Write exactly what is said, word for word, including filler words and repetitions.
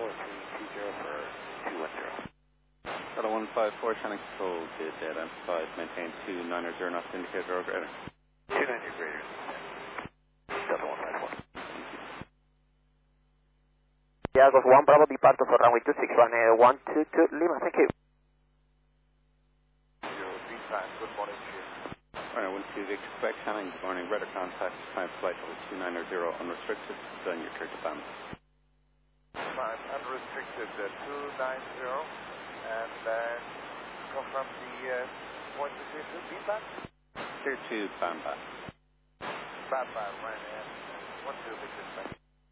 four three two zero for two one zero. Delta one five four, Shannon Control, did identified, maintain two nine zero knots, indicator or greater. two nine zero greater. Delta one five four. Diagos one Bravo, departure for runway two six one, uh, one two two Lima, thank you. Zero three time, good morning to you. Alright, one two, expect Shannon, good morning, radar contact, time flight over two nine zero, unrestricted, then you're clear to band. Time unrestricted uh, two nine zero, and then confirm the uh, point position, feedback? Clear to band back. Bad, bad, right, uh, one two, big respect.